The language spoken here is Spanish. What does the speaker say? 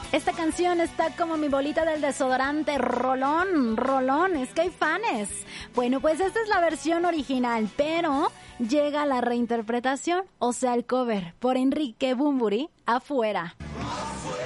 Esta canción está como mi bolita del desodorante, rolón, es que hay fanes. Bueno, pues esta es la versión original, pero llega la reinterpretación, o sea el cover, por Enrique Bunbury, Afuera.